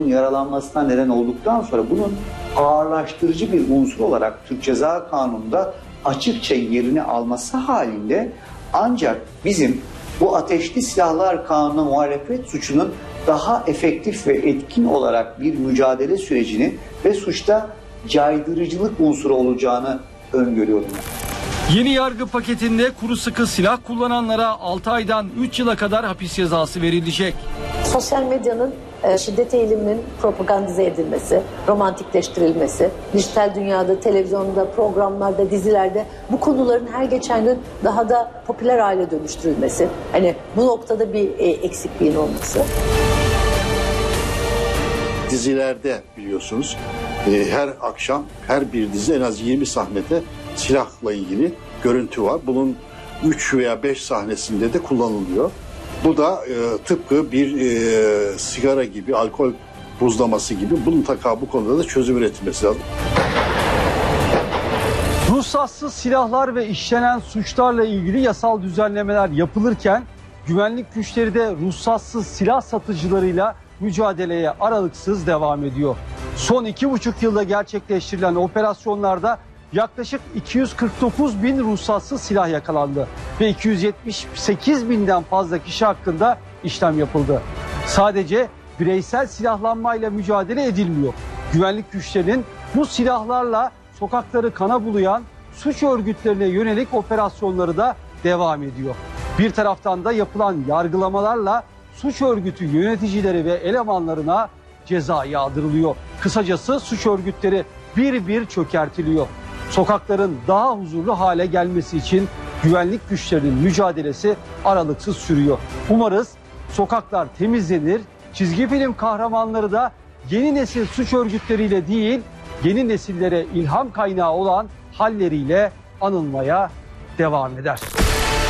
yaralanmasına neden olduktan sonra bunun ağırlaştırıcı bir unsur olarak Türk Ceza Kanunu'nda açıkça yerini alması halinde ancak bizim bu ateşli silahlar kanununa muhalefet suçunun daha efektif ve etkin olarak bir mücadele sürecini ve suçta caydırıcılık unsuru olacağını öngörüyorum. Yeni yargı paketinde kuru sıkı silah kullananlara 6 aydan 3 yıla kadar hapis cezası verilecek. Sosyal medyanın şiddet eğiliminin propagandize edilmesi, romantikleştirilmesi, dijital dünyada, televizyonda, programlarda, dizilerde bu konuların her geçen gün daha da popüler hale dönüştürülmesi. Hani bu noktada bir eksikliğin olması. Dizilerde biliyorsunuz her akşam her bir dizi en az 20 sahnede silahla ilgili görüntü var. Bunun 3 veya 5 sahnesinde de kullanılıyor. Bu da tıpkı bir sigara gibi, alkol buzlaması gibi mutlaka bu konuda da çözüm üretilmesi lazım. Ruhsatsız silahlar ve işlenen suçlarla ilgili yasal düzenlemeler yapılırken güvenlik güçleri de ruhsatsız silah satıcılarıyla mücadeleye aralıksız devam ediyor. Son 2,5 yılda gerçekleştirilen operasyonlarda yaklaşık 249 bin ruhsatsız silah yakalandı ve 278 binden fazla kişi hakkında işlem yapıldı. Sadece bireysel silahlanmayla mücadele edilmiyor. Güvenlik güçlerinin bu silahlarla sokakları kana bulayan suç örgütlerine yönelik operasyonları da devam ediyor. Bir taraftan da yapılan yargılamalarla suç örgütü yöneticileri ve elemanlarına ceza yağdırılıyor. Kısacası suç örgütleri bir bir çökertiliyor. Sokakların daha huzurlu hale gelmesi için güvenlik güçlerinin mücadelesi aralıksız sürüyor. Umarız sokaklar temizlenir, çizgi film kahramanları da yeni nesil suç örgütleriyle değil, yeni nesillere ilham kaynağı olan halleriyle anılmaya devam eder.